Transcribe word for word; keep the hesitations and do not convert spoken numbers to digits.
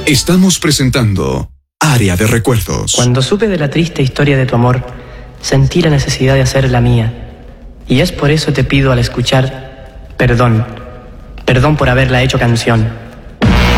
Estamos presentando Área de Recuerdos. Cuando supe de la triste historia de tu amor, sentí la necesidad de hacer la mía. Y es por eso te pido al escuchar, perdón, perdón por haberla hecho canción.